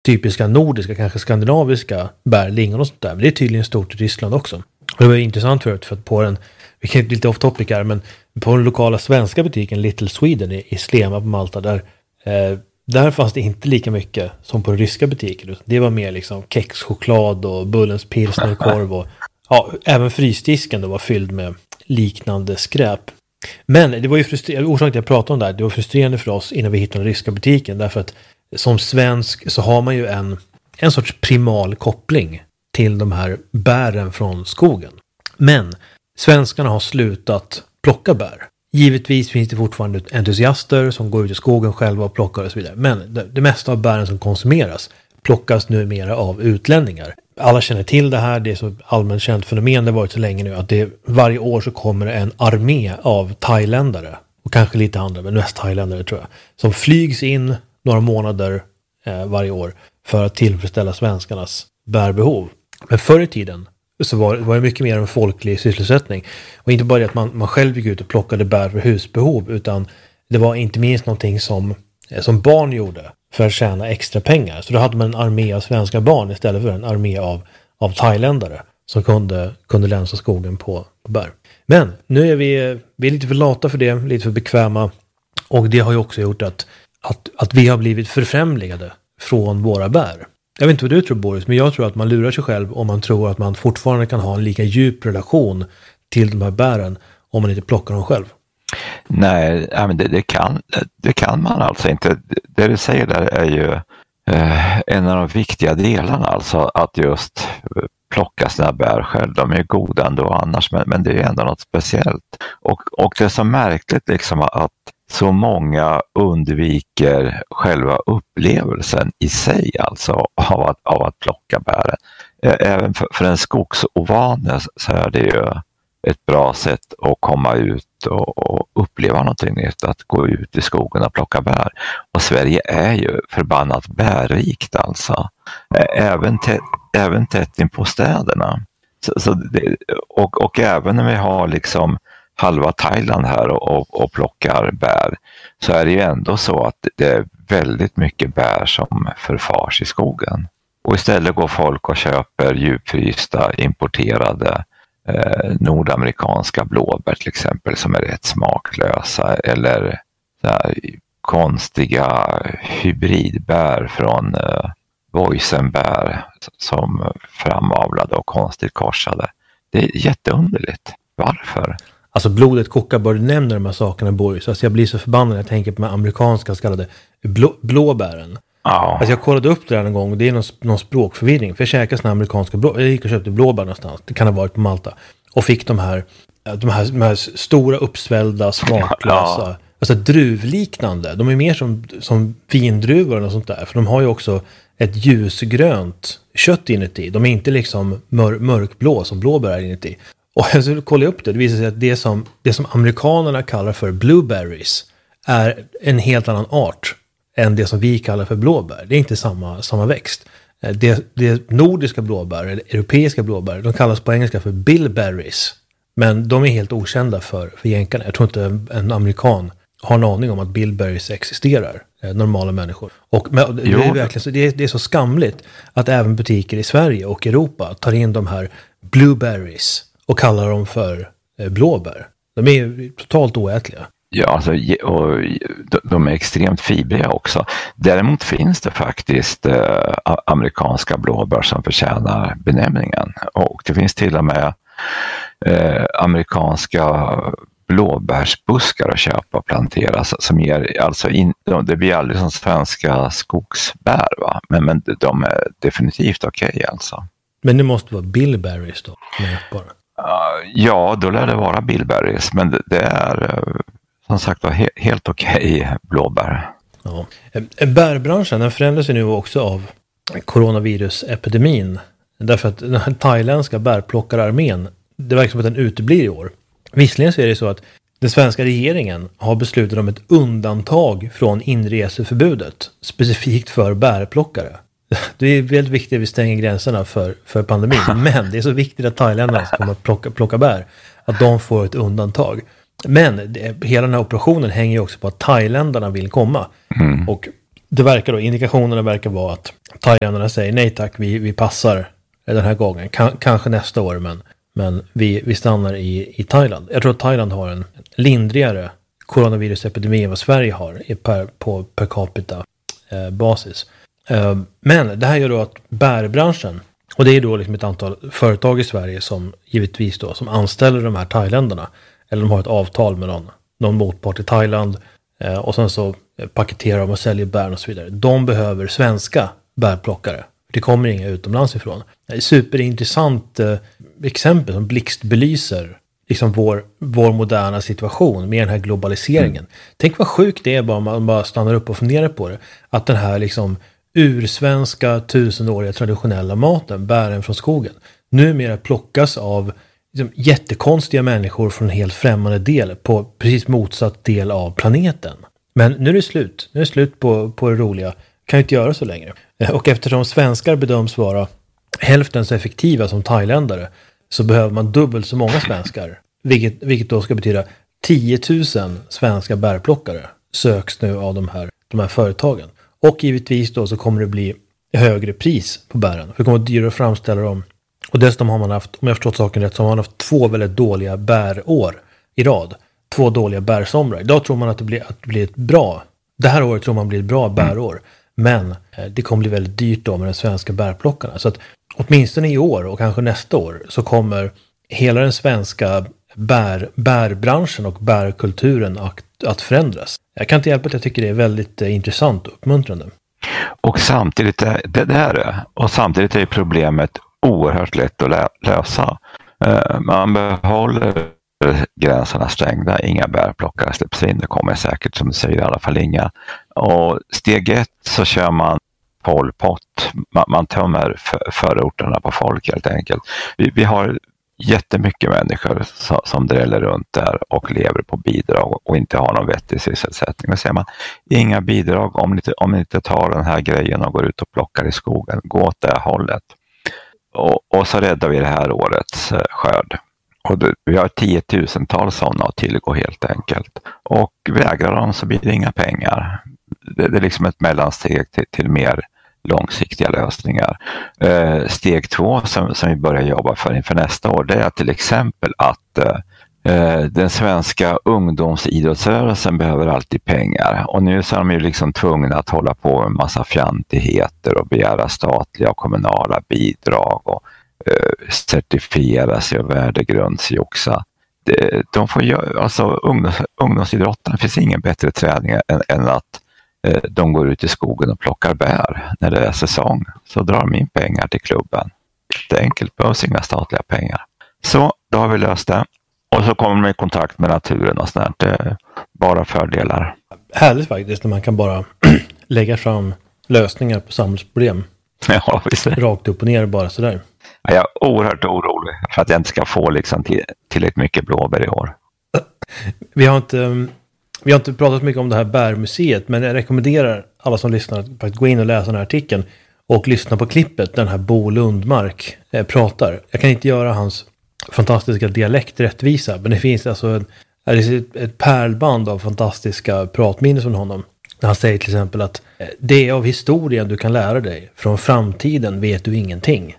typiska nordiska, kanske skandinaviska bär, lingon och sånt där. Men det är tydligen stort i Ryssland också. Och det var intressant för att på den, vi kan inte lite off topic här, men på den lokala svenska butiken Little Sweden i Slema på Malta, där fanns det inte lika mycket som på den ryska butiken. Det var mer liksom kexchoklad och Bullens pilsnerkorv och även frysdisken då var fylld med liknande skräp. Men det var ju orsaken till att jag pratade om det här, det var frustrerande för oss innan vi hittade den ryska butiken, därför att som svensk så har man ju en sorts primal koppling till de här bären från skogen. Men svenskarna har slutat plocka bär. Givetvis finns det fortfarande entusiaster som går ut i skogen själva och plockar och så vidare. Men det mesta av bären som konsumeras plockas numera av utlänningar. Alla känner till det här, det är så allmänt känt fenomen, det har varit så länge nu att varje år så kommer en armé av thailändare och kanske lite andra, men mest thailändare tror jag, som flygs in några månader varje år för att tillfredsställa svenskarnas bärbehov. Men förr i tiden så var det mycket mer en folklig sysselsättning. Och inte bara det att man själv gick ut och plockade bär för husbehov, utan det var inte minst någonting som barn gjorde för att tjäna extra pengar. Så då hade man en armé av svenska barn istället för en armé av thailändare som kunde länsa skogen på bär. Men nu är vi är lite för lata för det, lite för bekväma. Och det har ju också gjort att vi har blivit förfrämligade från våra bär. Jag vet inte vad du tror, Boris, men jag tror att man lurar sig själv om man tror att man fortfarande kan ha en lika djup relation till de här bären om man inte plockar dem själv. Nej, men det kan man alltså inte. Det du säger där är ju en av de viktiga delarna, alltså att just plocka sina bär själv. De är goda ändå annars, men det är ändå något speciellt. Och det är så märkligt liksom att så många undviker själva upplevelsen i sig, alltså av att plocka bären. Även för en skogsovane så är det ju ett bra sätt att komma ut och uppleva någonting nytt, att gå ut i skogen och plocka bär. Och Sverige är ju förbannat bärrikt alltså. Även tätt in på städerna. Och även när vi har liksom halva Thailand här och plockar bär, så är det ju ändå så att det är väldigt mycket bär som förfars i skogen. Och istället går folk och köper djupfrysta, importerade nordamerikanska blåbär till exempel, som är rätt smaklösa, eller så här, konstiga hybridbär från voicenbär som framavlade och konstigt korsade. Det är jätteunderligt. Varför? Alltså blodet kokar bara du nämner de här sakerna, Boris. Alltså jag blir så förbannad när jag tänker på de amerikanska så kallade blåbären. Ja. Alltså jag kollade upp det här en gång och det är någon språkförvirring. För jag käkade såna amerikanska jag gick och köpte blåbär någonstans. Det kan ha varit på Malta. Och fick de här stora uppsvällda, smaklösa, alltså druvliknande. De är mer som vindruvor och sånt där. För de har ju också ett ljusgrönt kött inuti. De är inte liksom mörkblå som blåbär är inuti. Och så kollade jag upp det. Det visar sig att det som amerikanerna kallar för blueberries är en helt annan art än det som vi kallar för blåbär. Det är inte samma växt. Det nordiska blåbär, eller europeiska blåbär, de kallas på engelska för bilberries. Men de är helt okända för jänkarna. Jag tror inte en amerikan har en aning om att bilberries existerar. Normala människor. Men det är verkligen så, det är så skamligt att även butiker i Sverige och Europa tar in de här blueberries och kallar dem för blåbär. De är ju totalt oätliga. Ja, alltså, och de är extremt fibriga också. Däremot finns det faktiskt amerikanska blåbär som förtjänar benämningen. Och det finns till och med amerikanska blåbärsbuskar att köpa och plantera som ger, alltså det blir aldrig som svenska skogsbär, va? Men de är definitivt okej alltså. Men det måste vara bilberries då? Bara. Ja, då lär det vara bilberries, men det är som sagt var helt okej blåbär. Ja. Bärbranschen den förändras ju nu också av coronavirusepidemin. Därför att den här thailändska bärplockararmén, det verkar som att den uteblir i år. Visserligen så är det så att den svenska regeringen har beslutat om ett undantag från inreseförbudet specifikt för bärplockare. Det är väldigt viktigt att vi stänger gränserna för pandemin. Men det är så viktigt att thailändarna ska komma att plocka bär. Att de får ett undantag. Men hela den här operationen hänger ju också på att thailändarna vill komma. Mm. Och det verkar då, indikationerna verkar vara thailändarna säger nej tack, vi passar den här gången. Kanske nästa år, men vi stannar i Thailand. Jag tror att Thailand har en lindrigare coronavirusepidemi än vad Sverige har på per capita basis. Men det här gör då att bärbranschen, och det är då liksom ett antal företag i Sverige som givetvis då som anställer de här thailändarna, eller de har ett avtal med någon motpart i Thailand, och sen så paketerar de och säljer bär och så vidare. De behöver svenska bärplockare. Det kommer inga utomlands ifrån. Det är ett superintressant exempel som blixtbelyser liksom vår moderna situation med den här globaliseringen. Tänk vad sjukt det är bara man bara stannar upp och funderar på det. Att den här liksom ursvenska 1000-åriga traditionella maten, bären från skogen, numera plockas av liksom jättekonstiga människor från en helt främmande del på precis motsatt del av planeten. Men nu är det slut. Nu är det slut på det roliga. Kan ju inte göra så längre. Och eftersom svenskar bedöms vara hälften så effektiva som thailändare, så behöver man dubbelt så många svenskar. Vilket då ska betyda 10 000 svenska bärplockare söks nu av de här företagen. Och givetvis då så kommer det bli högre pris på bären. För det kommer att dyrare att framställa dem. Och dessutom har man haft, om jag förstått saken rätt, så har man haft 2 väldigt dåliga bärår i rad. 2 dåliga bärsomrar. Idag tror man att det blir ett bra. Det här året tror man blir ett bra bärår. Men det kommer bli väldigt dyrt då med de svenska bärplockarna. Så att åtminstone i år och kanske nästa år så kommer hela den svenska bärbranschen och bärkulturen att förändras. Jag kan inte hjälpa att jag tycker det är väldigt intressant och uppmuntrande. Och samtidigt är problemet oerhört lätt att lösa. Man behåller gränserna stängda, inga bärplockare släpps in, det kommer säkert som du säger i alla fall inga. Och steg 1 så kör man Pol Pot, man tömmer förorterna på folk helt enkelt. Vi har jättemycket människor som dräller runt där och lever på bidrag och inte har någon vettig sysselsättning. Och säger man, inga bidrag om ni inte tar den här grejen och går ut och plockar i skogen, gå åt det hållet. Och så räddar vi det här årets skörd. Och vi har 10 000-tals sådana att tillgå helt enkelt. Och vägrar de så blir det inga pengar. Det är liksom ett mellansteg till mer långsiktiga lösningar. Steg 2 som vi börjar jobba för inför nästa år, det är till exempel att den svenska ungdomsidrottsrörelsen behöver alltid pengar. Och nu så är de ju liksom tvungna att hålla på med en massa fjantigheter och begära statliga och kommunala bidrag och certifiera sig och värdegrundsjoxa. De får ungdomsidrotten, finns ingen bättre träning än att de går ut i skogen och plockar bär när det är säsong. Så drar de in pengar till klubben. Det är enkelt, behövs inga statliga pengar. Så, då har vi löst det. Och så kommer man i kontakt med naturen och sånt. Det är bara fördelar. Härligt faktiskt när man kan bara lägga fram lösningar på samhällsproblem. Ja, visst. Rakt upp och ner bara sådär. Ja, jag är oerhört orolig för att jag inte ska få liksom tillräckligt mycket blåbär i år. Vi har inte pratat mycket om det här bärmuseet, men jag rekommenderar alla som lyssnar att gå in och läsa den här artikeln och lyssna på klippet där den här Bo Lundmark pratar. Jag kan inte göra hans fantastiska dialekt rättvisa, men det finns alltså ett pärlband av fantastiska pratminnen från honom. Han säger till exempel att det är av historien du kan lära dig, från framtiden vet du ingenting.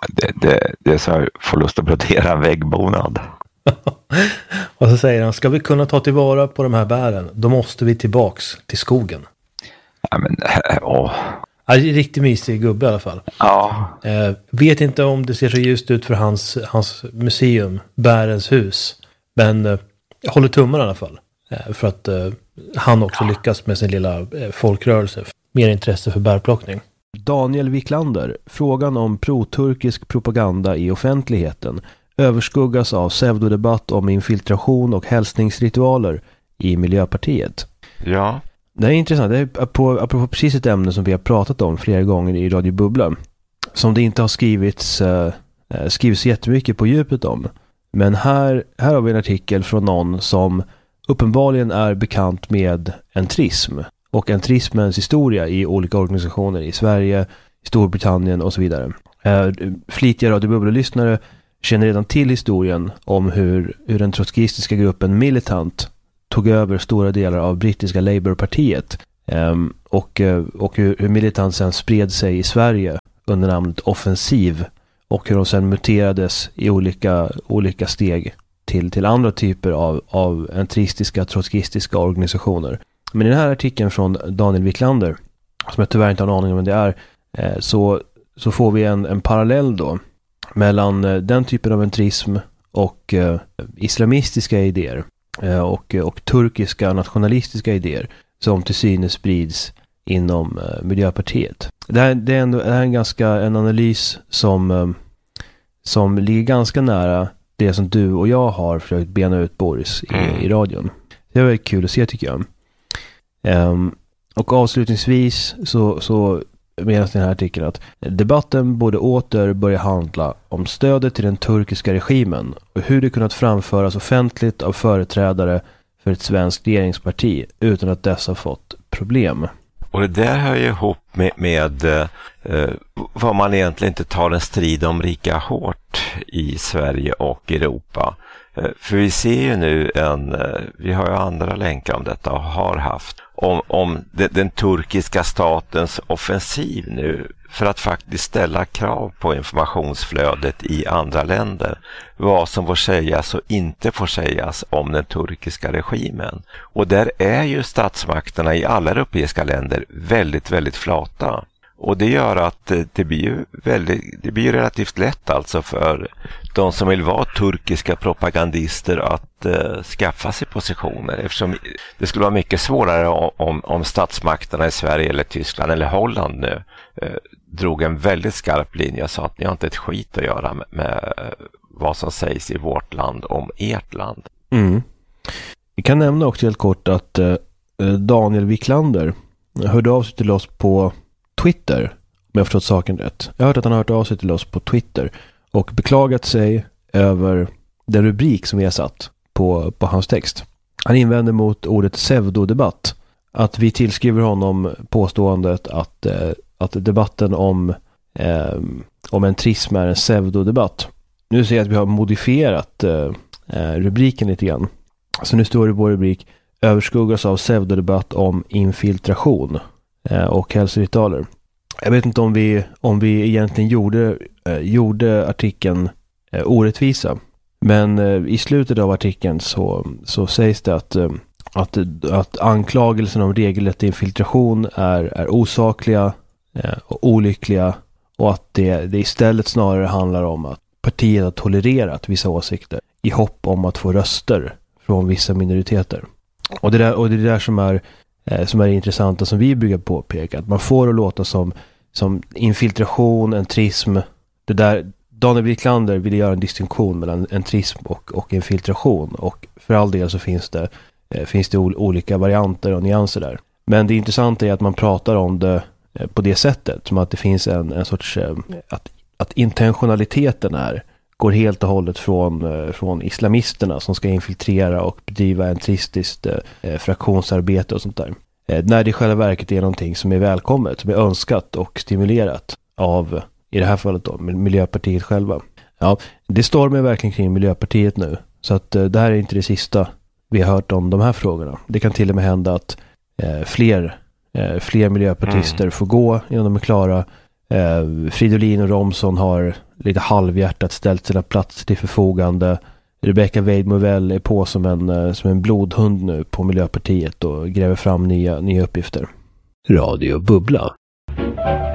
Det är så jag får lust att brodera en väggbonad. Och så säger han, ska vi kunna ta tillvara på de här bären, då måste vi tillbaks till skogen. Ja, men, Ja, riktigt mysig gubbe i alla fall. Ja. Vet inte om det ser så ljust ut för hans museum, Bärens hus. Men jag håller tummen i alla fall. För att han också lyckas med sin lilla folkrörelse. Mer intresse för bärplockning. Daniel Wiklander, frågan om pro-turkisk propaganda i offentligheten överskuggas av pseudodebatt om infiltration och hälsningsritualer i Miljöpartiet. Ja. Det är intressant. Det är apropå precis ett ämne som vi har pratat om flera gånger i Radio Bubbla. Som det inte har skrivits jättemycket på djupet om. Men här har vi en artikel från någon som uppenbarligen är bekant med entrism. Och entrismens historia i olika organisationer i Sverige, i Storbritannien och så vidare. Flitiga Radio Bubbla-lyssnare känner redan till historien om hur den trotskistiska gruppen Militant tog över stora delar av brittiska Labourpartiet. och hur militansen spred sig i Sverige under namnet offensiv och hur de sedan muterades i olika steg till andra typer av entristiska, trotskistiska organisationer. Men i den här artikeln från Daniel Wiklander, som jag tyvärr inte har en aning om vad det är, så får vi en parallell då mellan den typen av entrism och islamistiska idéer och turkiska nationalistiska idéer som till synes sprids inom Miljöpartiet. Det är en analys som ligger ganska nära det som du och jag har försökt bena ut, Boris, i radion. Det är väldigt kul att se, tycker jag. Och avslutningsvis så menas den här artikeln att debatten borde åter börja handla om stödet till den turkiska regimen och hur det kunnat framföras offentligt av företrädare för ett svenskt regeringsparti utan att dessa fått problem. Och det där hör ju ihop med vad man egentligen inte tar en strid om lika hårt i Sverige och Europa. För vi ser ju nu vi har ju andra länkar om detta och har haft, om den turkiska statens offensiv nu för att faktiskt ställa krav på informationsflödet i andra länder. Vad som får sägas och inte får sägas om den turkiska regimen. Och där är ju statsmakterna i alla europeiska länder väldigt, väldigt flata. Och det gör att det blir relativt lätt alltså för de som vill vara turkiska propagandister att skaffa sig positioner. Eftersom det skulle vara mycket svårare om statsmakterna i Sverige eller Tyskland eller Holland nu drog en väldigt skarp linje och sa att ni har inte ett skit att göra med vad som sägs i vårt land om ert land. Mm. Vi kan nämna också helt kort att Daniel Wiklander hörde av sig till oss på Twitter, om jag har förstått saken rätt. Jag har hört att han har hört av sig till oss på Twitter och beklagat sig över den rubrik som vi har satt på hans text. Han invänder mot ordet pseudodebatt, att vi tillskriver honom påståendet att debatten om entrism är en pseudodebatt. Nu ser jag att vi har modifierat rubriken lite grann. Så nu står det på rubrik: överskuggas av pseudodebatt om infiltration och hälsoritualer. Jag vet inte om vi egentligen gjorde artikeln orättvisa. Men i slutet av artikeln så sägs det att anklagelsen om regelrätt infiltration är osakliga och olyckliga, och att det istället snarare handlar om att partiet har tolererat vissa åsikter i hopp om att få röster från vissa minoriteter. Och det är där som är intressant och som vi brukar påpeka, att man får det låta som infiltration, entrism. Det där Daniel Wiklander ville göra en distinktion mellan entrism och infiltration, och för all del så finns det olika varianter och nyanser där. Men det intressanta är att man pratar om det på det sättet, som att det finns en sorts att intentionaliteten går helt och hållet från islamisterna som ska infiltrera och bedriva entristiskt fraktionsarbete och sånt där. När det i själva verket är någonting som är välkommet, som är önskat och stimulerat av, i det här fallet då, Miljöpartiet själva. Ja, det stormar verkligen kring Miljöpartiet nu. Så att det här är inte det sista vi har hört om de här frågorna. Det kan till och med hända att fler miljöpartister får gå innan de är klara. Fridolin och Romson har lite halvhjärtat ställt sina platser till förfogande. Rebecca Weidmovell är på som en blodhund nu på Miljöpartiet och gräver fram nya uppgifter. Radio Bubbla.